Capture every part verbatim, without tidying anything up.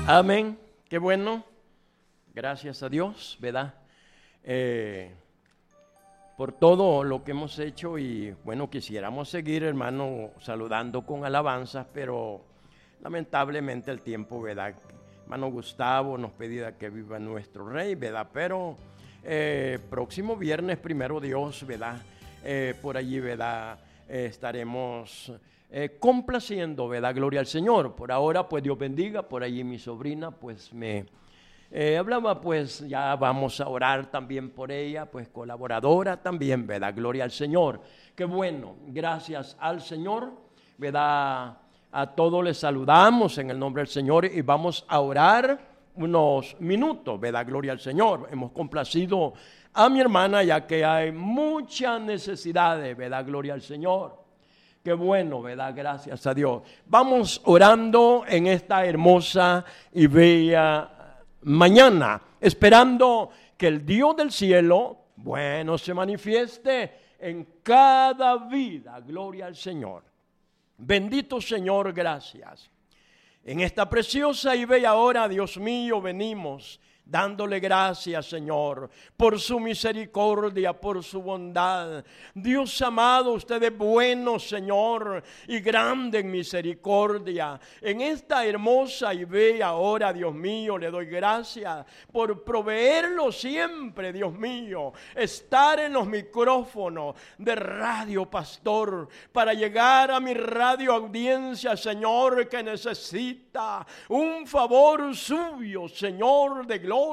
Amén. Qué bueno. Gracias a Dios, ¿verdad? Eh, por todo lo que hemos hecho y bueno, quisiéramos seguir, hermano, saludando con alabanzas, pero lamentablemente el tiempo, ¿verdad? Hermano Gustavo nos pedía que viva nuestro Rey, ¿verdad? Pero eh, próximo viernes, primero Dios, ¿verdad? Eh, por allí, ¿verdad? Eh, estaremos eh, complaciendo, ¿verdad? Gloria al Señor. Por ahora, pues Dios bendiga. Por allí mi sobrina, pues me eh, hablaba, pues ya vamos a orar también por ella, pues colaboradora también, ¿verdad? Gloria al Señor. Qué bueno, gracias al Señor, ¿verdad? A todos les saludamos en el nombre del Señor y vamos a orar unos minutos, ¿verdad? Gloria al Señor. Hemos complacido a mi hermana ya que hay muchas necesidades, ¿verdad? Gloria al Señor. Qué bueno, ¿verdad? Gracias a Dios. Vamos orando en esta hermosa y bella mañana, esperando que el Dios del cielo, bueno, se manifieste en cada vida. Gloria al Señor. Bendito Señor, gracias. En esta preciosa y bella hora, Dios mío, venimos dándole gracias, Señor, por su misericordia, por su bondad. Dios amado, usted es bueno, Señor, y grande en misericordia. En esta hermosa y bella hora, Dios mío, le doy gracias por proveerlo siempre, Dios mío, estar en los micrófonos de Radio Pastor para llegar a mi radio audiencia, Señor, que necesita un favor suyo, Señor de gloria.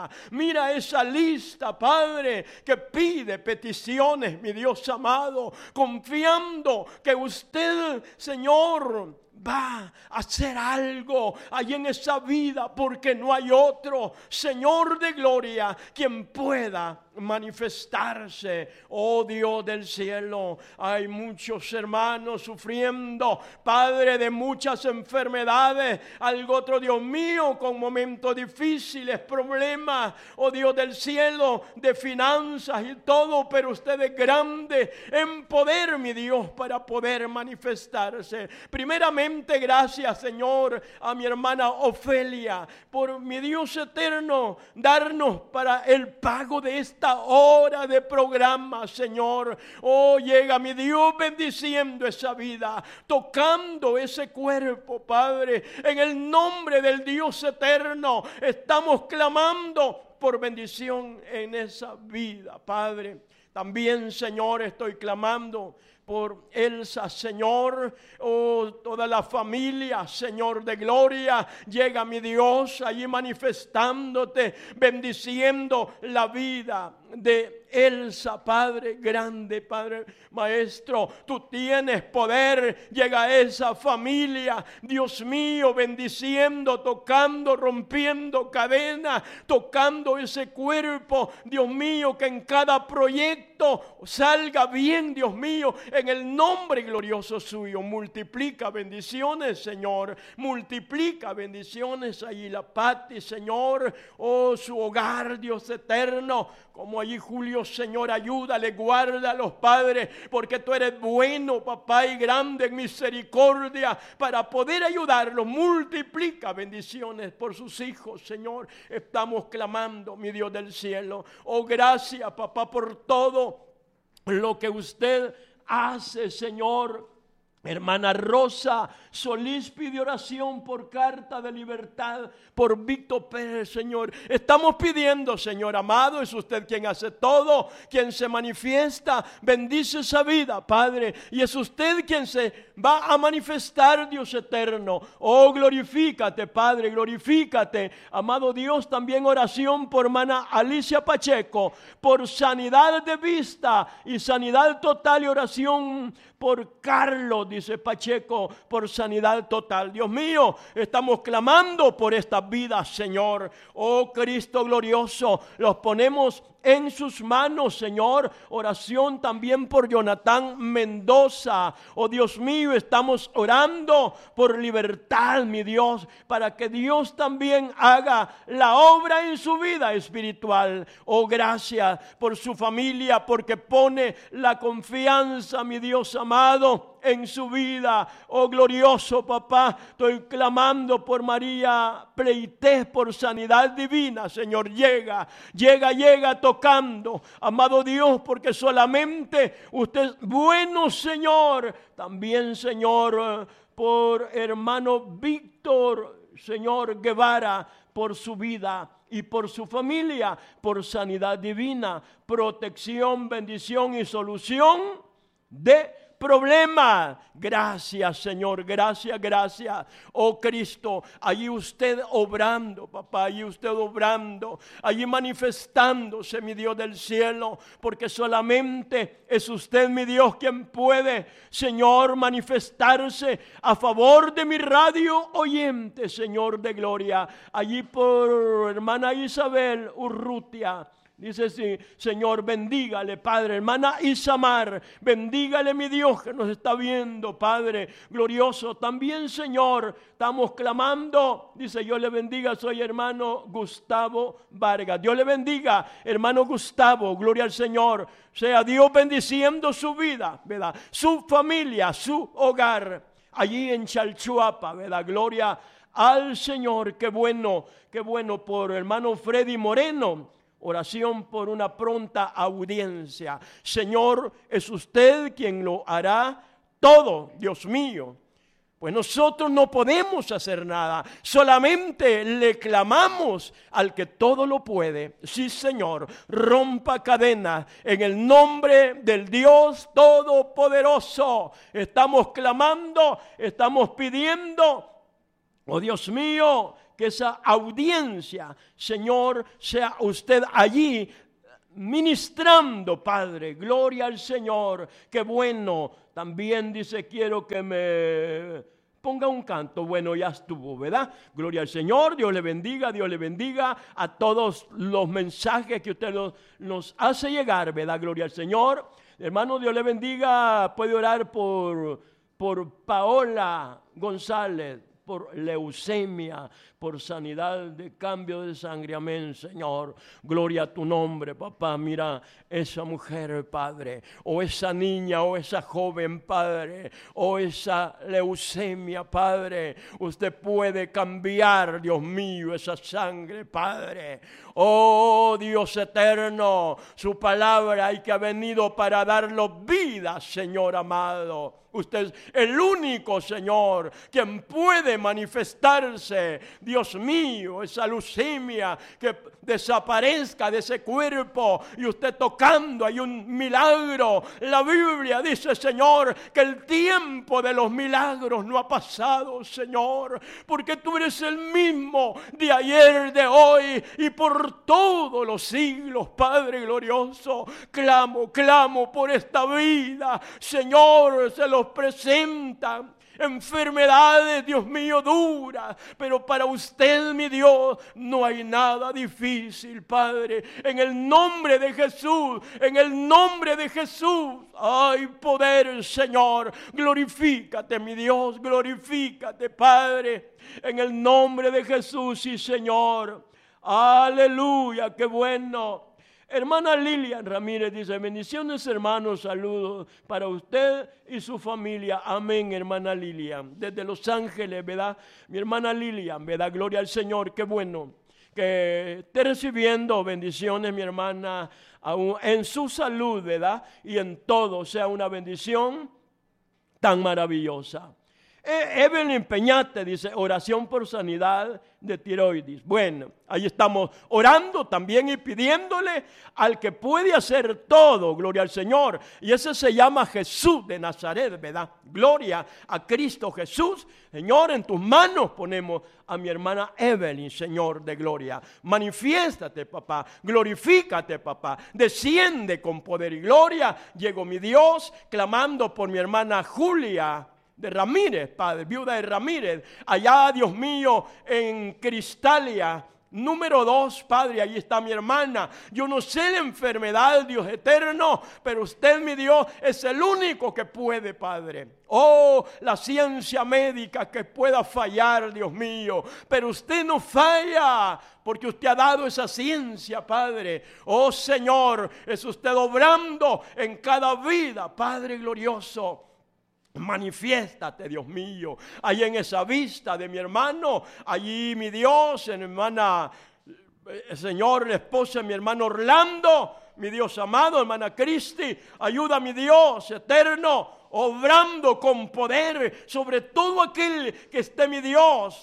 Mira esa lista, Padre, que pide peticiones, mi Dios amado, confiando que usted, Señor, va a hacer algo allí en esa vida, porque no hay otro, Señor de gloria, quien pueda manifestarse. Oh Dios del cielo, hay muchos hermanos sufriendo, Padre, de muchas enfermedades, algo otro, Dios mío, con momentos difíciles, problemas, oh Dios del cielo, de finanzas y todo, pero usted es grande en poder, mi Dios, para poder manifestarse. Primeramente, gracias, Señor, a mi hermana Ofelia, por mi Dios eterno, darnos para el pago de esta hora de programa, Señor. Oh, llega mi Dios bendiciendo esa vida, tocando ese cuerpo, Padre. En el nombre del Dios eterno, estamos clamando por bendición en esa vida, Padre. También, Señor, estoy clamando por Elsa, Señor, oh, toda la familia, Señor de gloria, llega mi Dios allí manifestándote, bendiciendo la vida de Elsa, Padre grande, Padre Maestro, tú tienes poder, llega a esa familia, Dios mío, bendiciendo, tocando, rompiendo cadenas, tocando ese cuerpo, Dios mío, que en cada proyecto salga bien, Dios mío, en el nombre glorioso suyo. Multiplica bendiciones, Señor, multiplica bendiciones allí la Pati, Señor, oh, su hogar, Dios eterno, como allí Julio, Señor, ayúdale, guárdalos, Padre, porque tú eres bueno, papá, y grande en misericordia, para poder ayudarlos. Multiplica bendiciones por sus hijos, Señor. Estamos clamando, mi Dios del cielo. Oh, gracias, papá, por todo lo que usted hace, Señor. Hermana Rosa Solís pide oración por carta de libertad por Víctor Pérez, Señor. Estamos pidiendo, Señor amado, es usted quien hace todo, quien se manifiesta, bendice esa vida, Padre, y es usted quien se va a manifestar, Dios eterno. Oh, glorifícate, Padre, glorifícate, amado Dios. También oración por hermana Alicia Pacheco, por sanidad de vista y sanidad total, y oración por Carlos, dice Pacheco, por sanidad total. Dios mío, estamos clamando por estas vidas, Señor. Oh, Cristo glorioso, los ponemos en sus manos, Señor. Oración también por Jonathan Mendoza. Oh, Dios mío, estamos orando por libertad, mi Dios, para que Dios también haga la obra en su vida espiritual. Oh, gracias por su familia, porque pone la confianza, mi Dios amado, en su vida. Oh glorioso papá, estoy clamando por María Pleites, por sanidad divina. Señor, llega, llega, llega tocando. Amado Dios, porque solamente usted es bueno, Señor. También, Señor, por hermano Víctor, Señor Guevara, por su vida y por su familia, por sanidad divina, protección, bendición y solución de problemas. Gracias, Señor, gracias, gracias. Oh Cristo, allí usted obrando, papá, allí usted obrando, allí manifestándose, mi Dios del cielo, porque solamente es usted, mi Dios, quien puede, Señor, manifestarse a favor de mi radio oyente, Señor de gloria. Allí por hermana Isabel Urrutia. Dice, sí, Señor, bendígale, Padre. Hermana Isamar, bendígale, mi Dios, que nos está viendo, Padre glorioso. También, Señor, estamos clamando. Dice, yo le bendiga, soy hermano Gustavo Vargas. Dios le bendiga, hermano Gustavo, gloria al Señor. Sea Dios bendiciendo su vida, ¿verdad? Su familia, su hogar, allí en Chalchuapa, ¿verdad? Gloria al Señor. Qué bueno, qué bueno por hermano Freddy Moreno. Oración por una pronta audiencia. Señor, es usted quien lo hará todo, Dios mío. Pues nosotros no podemos hacer nada, solamente le clamamos al que todo lo puede. Sí, Señor, rompa cadenas en el nombre del Dios Todopoderoso. Estamos clamando, estamos pidiendo, oh Dios mío, que esa audiencia, Señor, sea usted allí ministrando, Padre. Gloria al Señor. Qué bueno. También dice, quiero que me ponga un canto. Bueno, ya estuvo, ¿verdad? Gloria al Señor. Dios le bendiga, Dios le bendiga a todos los mensajes que usted nos, nos hace llegar, ¿verdad? Gloria al Señor. Hermano, Dios le bendiga. Puede orar por, por Paola González, por leucemia, por sanidad de cambio de sangre. Amén, Señor. Gloria a tu nombre, papá. Mira esa mujer, Padre, o esa niña, o esa joven, Padre, o esa leucemia, Padre. Usted puede cambiar, Dios mío, esa sangre, Padre. Oh, Dios eterno, su palabra y que ha venido para darnos vida, Señor amado. Usted es el único, Señor, quien puede manifestarse. Dios mío, esa leucemia que desaparezca de ese cuerpo y usted tocando, hay un milagro. La Biblia dice, Señor, que el tiempo de los milagros no ha pasado, Señor, porque tú eres el mismo de ayer, de hoy y por todos los siglos, Padre glorioso. Clamo, clamo por esta vida, Señor, se los presentan enfermedades, Dios mío, duras, pero para usted, mi Dios, no hay nada difícil, Padre. En el nombre de Jesús, en el nombre de Jesús, hay poder, Señor. Glorifícate, mi Dios, glorifícate, Padre. En el nombre de Jesús, sí, Señor. Aleluya, qué bueno. Hermana Lilian Ramírez dice, bendiciones hermanos, saludos para usted y su familia. Amén, hermana Lilian. Desde Los Ángeles, ¿verdad? Mi hermana Lilian, ¿verdad? Gloria al Señor, qué bueno que esté recibiendo bendiciones, mi hermana, aún en su salud, ¿verdad? Y en todo sea una bendición tan maravillosa. Evelyn Peñate dice, oración por sanidad de tiroides. Bueno, ahí estamos orando también y pidiéndole al que puede hacer todo, gloria al Señor. Y ese se llama Jesús de Nazaret, ¿verdad? Gloria a Cristo Jesús. Señor, en tus manos ponemos a mi hermana Evelyn, Señor de gloria. Manifiéstate, papá. Glorifícate, papá. Desciende con poder y gloria. Llegó mi Dios clamando por mi hermana Julia de Ramírez, Padre, viuda de Ramírez, allá, Dios mío, en Cristalia, número dos, Padre, ahí está mi hermana. Yo no sé la enfermedad, Dios eterno, pero usted, mi Dios, es el único que puede, Padre. Oh, la ciencia médica que pueda fallar, Dios mío, pero usted no falla, porque usted ha dado esa ciencia, Padre. Oh, Señor, es usted obrando en cada vida, Padre glorioso. Manifiéstate, Dios mío, ahí en esa vista de mi hermano, allí mi Dios, en mi hermana, eh, Señor, la esposa de mi hermano Orlando, mi Dios amado, hermana Cristi, ayuda, mi Dios eterno, obrando con poder sobre todo aquel que esté, mi Dios,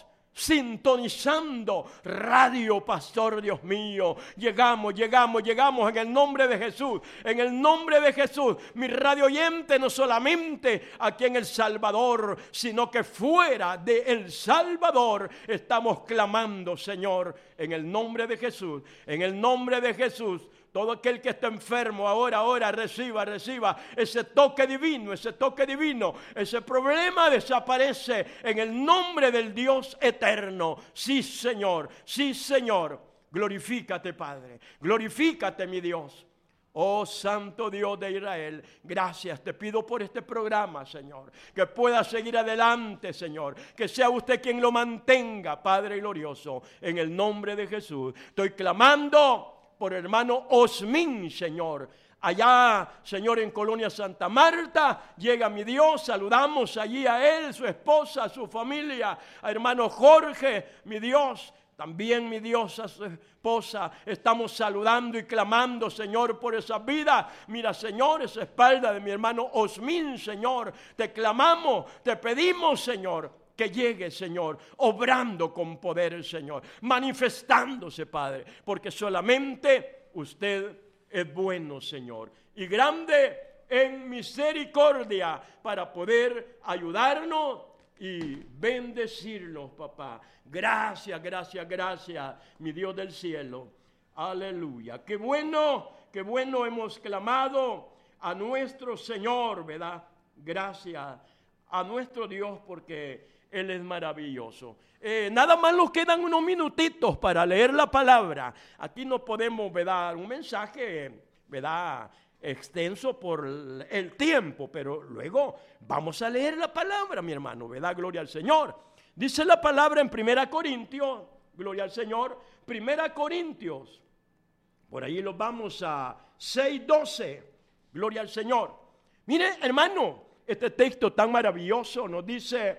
sintonizando radio, pastor, Dios mío. Llegamos, llegamos, llegamos en el nombre de Jesús, en el nombre de Jesús. Mi radio oyente, no solamente aquí en El Salvador, sino que fuera de El Salvador estamos clamando, Señor, en el nombre de Jesús, en el nombre de Jesús. Todo aquel que está enfermo ahora, ahora, reciba, reciba ese toque divino, ese toque divino. Ese problema desaparece en el nombre del Dios eterno. Sí, Señor, sí, Señor. Glorifícate, Padre. Glorifícate, mi Dios. Oh, Santo Dios de Israel, gracias te pido por este programa, Señor. Que pueda seguir adelante, Señor. Que sea usted quien lo mantenga, Padre glorioso. En el nombre de Jesús. Estoy clamando por hermano Osmin, Señor. Allá, Señor, en Colonia Santa Marta, llega mi Dios, saludamos allí a él, su esposa, a su familia, a hermano Jorge, mi Dios, también mi Dios, a su esposa. Estamos saludando y clamando, Señor, por esa vida. Mira, Señor, esa espalda de mi hermano Osmin, Señor, te clamamos, te pedimos, Señor, que llegue, Señor, obrando con poder, Señor, manifestándose, Padre, porque solamente usted es bueno, Señor, y grande en misericordia para poder ayudarnos y bendecirnos, papá. Gracias, gracias, gracias, mi Dios del cielo. Aleluya. Qué bueno, qué bueno hemos clamado a nuestro Señor, ¿verdad? Gracias a nuestro Dios porque Él es maravilloso. Eh, nada más nos quedan unos minutitos para leer la palabra. Aquí no podemos, ¿verdad?, un mensaje, ¿verdad?, extenso por el tiempo, pero luego vamos a leer la palabra, mi hermano, ¿verdad? Gloria al Señor. Dice la palabra en Primera Corintios, gloria al Señor, Primera Corintios, por ahí los vamos a seis doce, gloria al Señor. Mire, hermano, este texto tan maravilloso nos dice: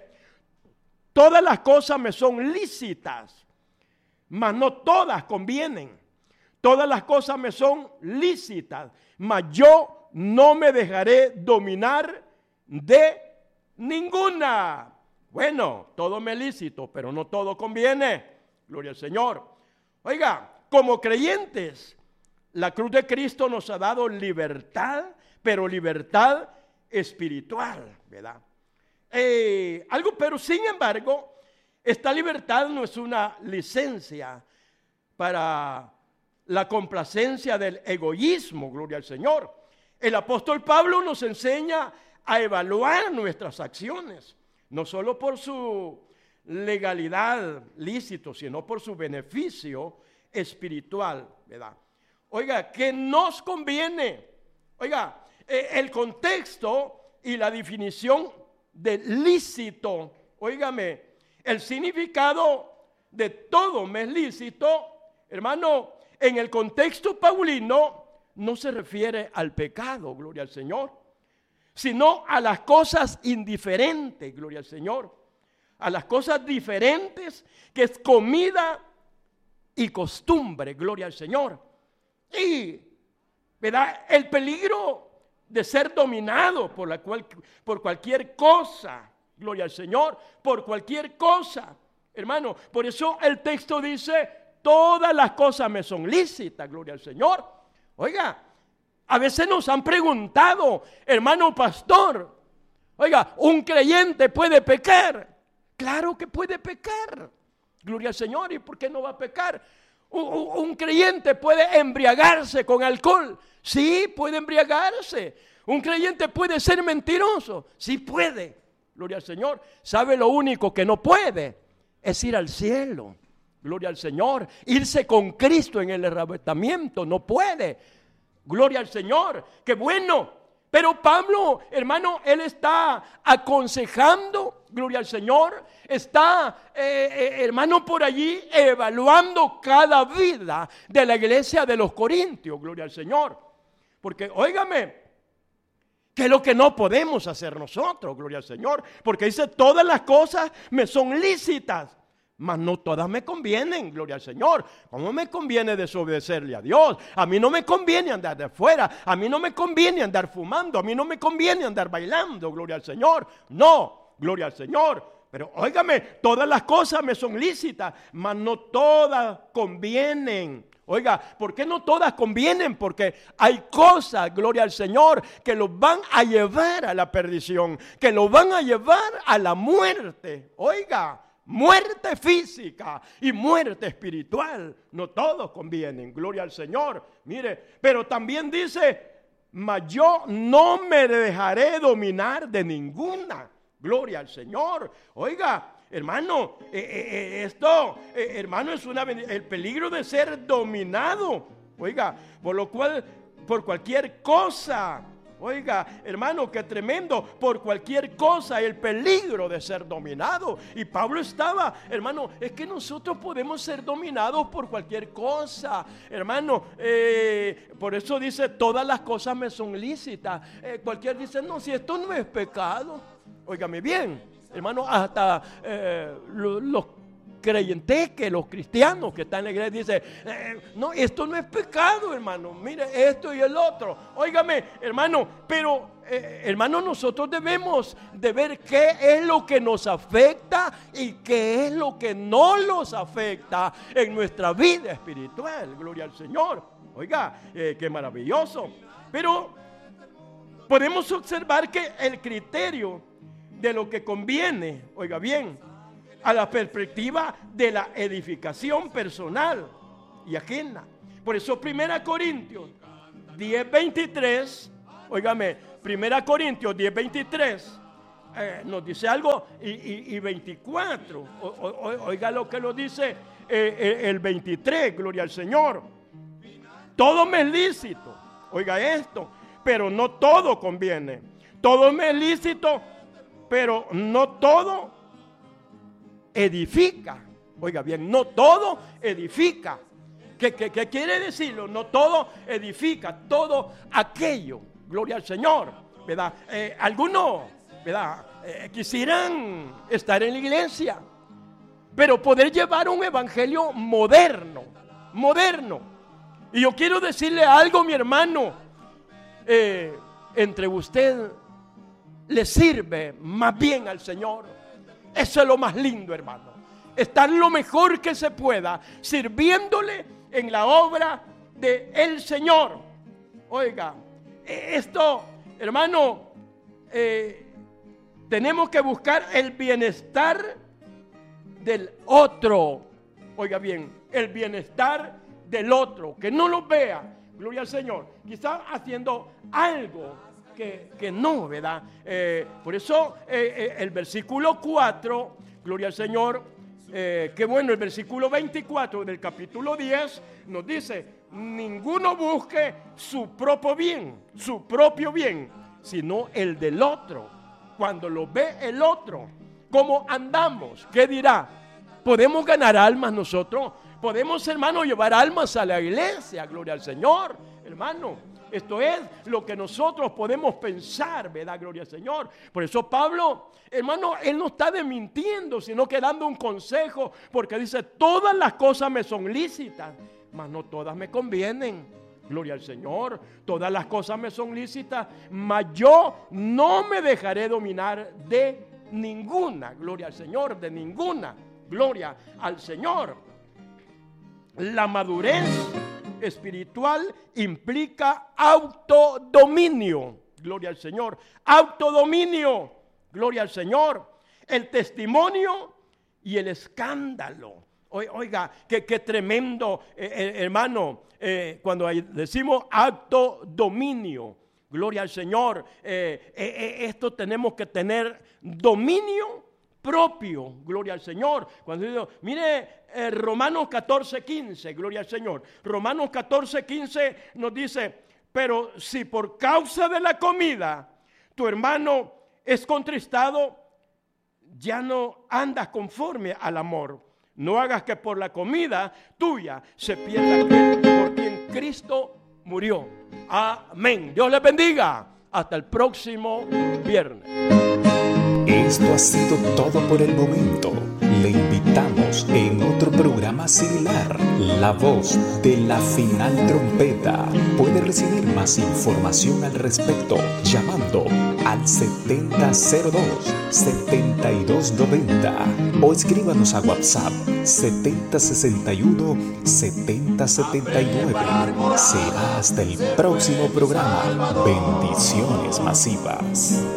todas las cosas me son lícitas, mas no todas convienen. Todas las cosas me son lícitas, mas yo no me dejaré dominar de ninguna. Bueno, todo me es lícito, pero no todo conviene. Gloria al Señor. Oiga, como creyentes, la cruz de Cristo nos ha dado libertad, pero libertad espiritual, ¿verdad? Eh, algo, pero sin embargo, esta libertad no es una licencia para la complacencia del egoísmo, gloria al Señor. El apóstol Pablo nos enseña a evaluar nuestras acciones, no solo por su legalidad lícito, sino por su beneficio espiritual, ¿verdad? Oiga, que nos conviene. Oiga, eh, el contexto y la definición de lícito, óigame, el significado de todo me es lícito, hermano, en el contexto paulino no se refiere al pecado, gloria al Señor, sino a las cosas indiferentes, gloria al Señor, a las cosas diferentes que es comida y costumbre, gloria al Señor. Y, ¿verdad?, el peligro de ser dominado por, la cual, por cualquier cosa, gloria al Señor, por cualquier cosa, hermano. Por eso el texto dice: todas las cosas me son lícitas, gloria al Señor. Oiga, a veces nos han preguntado, hermano pastor, oiga, ¿un creyente puede pecar? Claro que puede pecar, gloria al Señor. ¿Y por qué no va a pecar? ¿Un, un creyente puede embriagarse con alcohol? Sí, puede embriagarse. ¿Un creyente puede ser mentiroso? Sí puede, gloria al Señor. ¿Sabe lo único que no puede? Es ir al cielo, gloria al Señor. Irse con Cristo en el arrebatamiento, no puede, gloria al Señor. ¡Qué bueno! Pero Pablo, hermano, él está aconsejando, gloria al Señor, está, eh, eh, hermano, por allí evaluando cada vida de la iglesia de los Corintios, gloria al Señor. Porque, óigame, ¿Qué es lo que no podemos hacer nosotros? Gloria al Señor. Porque dice, todas las cosas me son lícitas, mas no todas me convienen. Gloria al Señor. ¿Cómo me conviene desobedecerle a Dios? A mí no me conviene andar de afuera. A mí no me conviene andar fumando. A mí no me conviene andar bailando. Gloria al Señor. No, gloria al Señor. Pero óigame, todas las cosas me son lícitas, mas no todas convienen. Oiga, ¿por qué no todas convienen? Porque hay cosas, gloria al Señor, que los van a llevar a la perdición, que los van a llevar a la muerte. Oiga, muerte física y muerte espiritual. No todos convienen, gloria al Señor. Mire, pero también dice, mas yo no me dejaré dominar de ninguna. Gloria al Señor. Oiga, hermano, eh, eh, esto, eh, hermano, es una, el peligro de ser dominado. Oiga, por lo cual, por cualquier cosa. Oiga, hermano, qué tremendo. Por cualquier cosa, el peligro de ser dominado. Y Pablo estaba, hermano, es que nosotros podemos ser dominados por cualquier cosa. Hermano, eh, por eso dice, todas las cosas me son lícitas. Eh, cualquier dice, no, si esto no es pecado. Óigame bien, hermano, hasta eh, los, los creyentes, que los cristianos que están en la iglesia dicen, eh, no, esto no es pecado, hermano, mire esto y el otro. Óigame, hermano, pero eh, hermano, nosotros debemos de ver qué es lo que nos afecta y qué es lo que no nos afecta en nuestra vida espiritual. Gloria al Señor. Oiga, eh, qué maravilloso. Pero podemos observar que el criterio de lo que conviene, oiga bien, a la perspectiva de la edificación personal y ajena. Por eso primera Corintios diez veintitrés, óigame, primera Corintios diez veintitrés eh, nos dice algo y, y, y veinticuatro, o, o, oiga lo que nos dice eh, el veintitrés, gloria al Señor. Todo me es lícito, oiga esto, pero no todo conviene. Todo me es lícito, pero no todo edifica. Oiga bien, no todo edifica. ¿Qué, qué, qué quiere decirlo? No todo edifica, todo aquello. Gloria al Señor, ¿verdad? Eh, algunos, ¿verdad? Eh, quisieran estar en la iglesia, pero poder llevar un evangelio moderno, moderno. Y yo quiero decirle algo, mi hermano, eh, entre usted le sirve más bien al Señor. Eso es lo más lindo, hermano. Estar lo mejor que se pueda sirviéndole en la obra del Señor. Oiga, esto, hermano, eh, tenemos que buscar el bienestar del otro. Oiga bien, el bienestar del otro, que no lo vea, gloria al Señor, quizás haciendo algo Que, que no, ¿verdad? Eh, por eso eh, eh, el versículo cuatro, gloria al Señor, eh, que bueno, el versículo veinticuatro del capítulo diez nos dice, ninguno busque su propio bien, su propio bien, sino el del otro. Cuando lo ve el otro, ¿cómo andamos? ¿Qué dirá? ¿Podemos ganar almas nosotros? ¿Podemos, hermano, llevar almas a la iglesia? Gloria al Señor, hermano. Esto es lo que nosotros podemos pensar, ¿verdad? Gloria al Señor. Por eso Pablo, hermano, él no está desmintiendo, sino que dando un consejo, porque dice, todas las cosas me son lícitas, mas no todas me convienen. Gloria al Señor. Todas las cosas me son lícitas, mas yo no me dejaré dominar de ninguna. Gloria al Señor, de ninguna. Gloria al Señor. La madurez espiritual implica autodominio. Gloria al Señor. Autodominio. Gloria al Señor. El testimonio y el escándalo. Oiga, qué, qué tremendo, eh, eh, hermano, eh, cuando decimos autodominio. Gloria al Señor. Eh, eh, eh, esto tenemos que tener dominio propio. Gloria al Señor. Cuando digo, mire, eh, Romanos catorce quince, gloria al Señor. Romanos catorce quince nos dice, pero si por causa de la comida tu hermano es contristado, ya no andas conforme al amor. No hagas que por la comida tuya se pierda aquel por quien Cristo murió. Amén. Dios les bendiga. Hasta el próximo viernes. Esto ha sido todo por el momento. Le invitamos en otro programa similar, La Voz de la Final Trompeta. Puede recibir más información al respecto llamando al setenta cero dos, setenta y dos noventa o escríbanos a WhatsApp setenta sesenta y uno, setenta setenta y nueve. Será hasta el próximo programa. Bendiciones masivas.